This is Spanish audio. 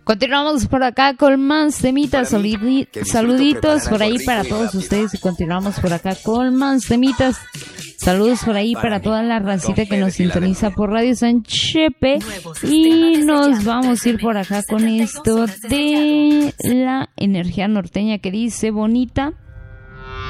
Continuamos por acá con más temitas, saluditos por ahí para todos ustedes y continuamos por acá con más temitas. Saludos por ahí para toda la racita que nos sintoniza por Radio San Chepe y nos vamos a ir por acá con esto de la energía norteña que dice bonita.